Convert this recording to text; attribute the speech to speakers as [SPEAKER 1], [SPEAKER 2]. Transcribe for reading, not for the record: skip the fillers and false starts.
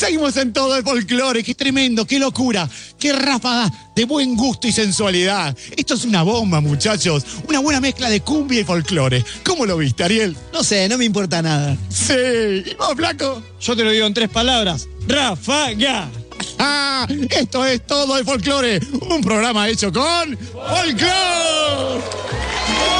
[SPEAKER 1] Seguimos en todo el folclore. Qué tremendo, qué locura, qué ráfaga de buen gusto y sensualidad. Esto es una bomba, muchachos. Una buena mezcla de cumbia y folclore. ¿Cómo lo viste, Ariel?
[SPEAKER 2] No sé, no me importa nada.
[SPEAKER 1] Sí. ¿Y vos, Flaco?
[SPEAKER 3] Yo te lo digo en 3 palabras. ¡Ráfaga!
[SPEAKER 1] Ah, esto es todo el folclore. Un programa hecho con folclore.